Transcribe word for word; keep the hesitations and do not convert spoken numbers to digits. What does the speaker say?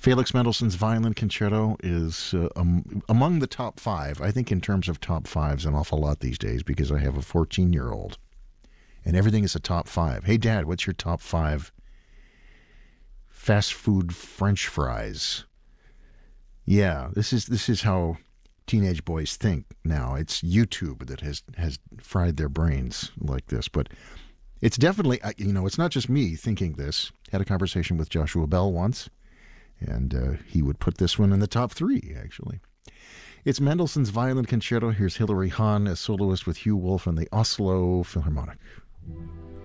Felix Mendelssohn's Violin Concerto is uh, um, among the top five. I think in terms of top fives, an awful lot these days because I have a fourteen-year-old, and everything is a top five. Hey, Dad, what's your top five fast food French fries? Yeah, this is this is how teenage boys think now. It's YouTube that has has fried their brains like this, but it's definitely, you know, it's not just me thinking this. Had a conversation with Joshua Bell once. And uh, he would put this one in the top three, actually. It's Mendelssohn's Violin Concerto. Here's Hilary Hahn as soloist with Hugh Wolf and the Oslo Philharmonic.